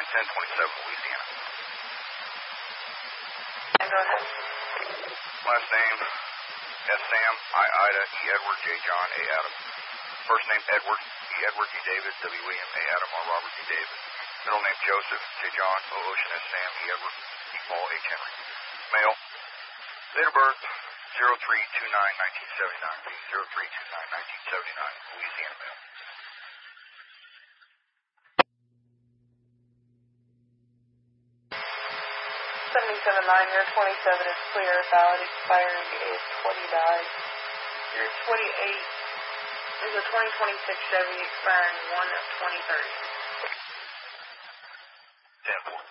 1027, Louisiana. And go ahead. Last name, S. Sam, I. Ida, E. Edward, J. John, A. Adam. First name, Edward, E. Edward, D. David, W. William, A. Adam, R. Robert, D. David. Middle name, Joseph, J. John, O. Ocean, S. Sam, E. Edward, E. Paul, H. Henry. Male. Date of birth, 03/29/1979, 03/29/1979, Louisiana male. 77-9, your 27 is clear, valid, expiring is 20-9. Your 28 is a 2026 Chevy, expiring 1/2030. 10-4.